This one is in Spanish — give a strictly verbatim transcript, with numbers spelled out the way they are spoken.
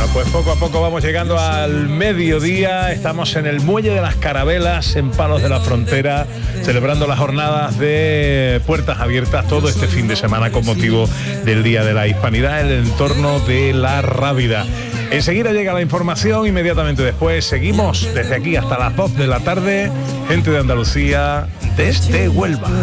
pues poco a poco vamos llegando al mediodía. Estamos en el Muelle de las Carabelas, en Palos de la Frontera, celebrando las jornadas de puertas abiertas todo este fin de semana con motivo del Día de la Hispanidad en el entorno de La Rábida. Enseguida llega la información, inmediatamente después seguimos desde aquí hasta las dos de la tarde. Gente de Andalucía, desde Huelva.